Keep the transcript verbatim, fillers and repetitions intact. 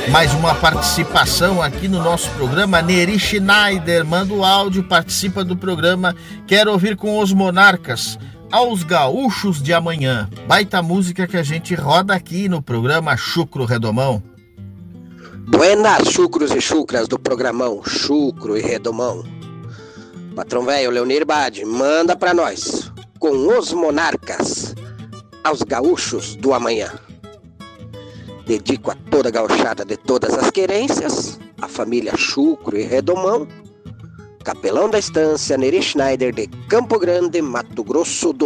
mais uma participação aqui no nosso programa. Neri Schneider manda o áudio, participa do programa. Quero ouvir com os Monarcas, Aos Gaúchos de Amanhã. Baita música que a gente roda aqui no programa Chucro Redomão. Buenas, chucros e chucras do programão Chucro e Redomão. Patrão velho Leonir Bade manda pra nós com os Monarcas, Aos Gaúchos do Amanhã. Dedico a toda a gauchada de todas as querências, a família Chucro e Redomão, capelão da estância Neri Schneider de Campo Grande, Mato Grosso do